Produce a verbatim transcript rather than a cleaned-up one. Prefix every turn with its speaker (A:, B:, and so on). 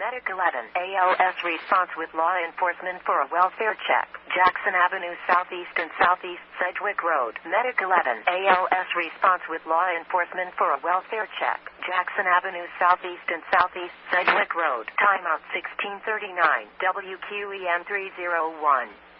A: Medic eleven, A L S response with law enforcement for a welfare check. Jackson Avenue Southeast and Southeast Sedgwick Road. Medic eleven, A L S response with law enforcement for a welfare check. Jackson Avenue Southeast and Southeast Sedgwick Road. Timeout sixteen thirty-nine. W Q E N three oh one.